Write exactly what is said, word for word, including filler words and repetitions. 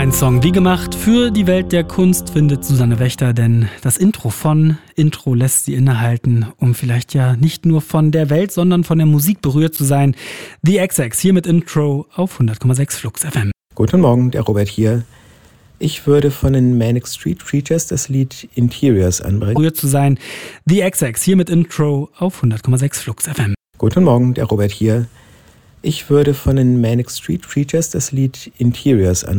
Ein Song wie gemacht für die Welt der Kunst, findet Susanne Wächter, denn das Intro von Intro lässt sie innehalten, um vielleicht ja nicht nur von der Welt, sondern von der Musik berührt zu sein. The X X hier mit Intro auf hundert Komma sechs Flux F M. Guten Morgen, der Robert hier. Ich würde von den Manic Street Preachers das Lied Interiors anbringen. Berührt zu sein. The X X hier mit Intro auf hundert Komma sechs Flux F M. Guten Morgen, der Robert hier. Ich würde von den Manic Street Preachers das Lied Interiors anbringen.